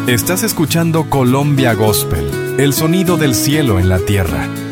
Estás escuchando Colombia Gospel, el sonido del cielo en la tierra,